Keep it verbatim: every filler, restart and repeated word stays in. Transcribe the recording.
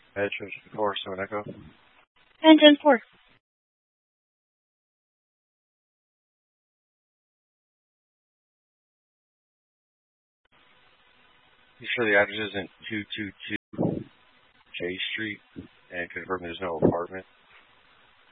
Edge four, seven Echo. Engine four. You sure the address isn't two two two J Street and confirm there's no apartment?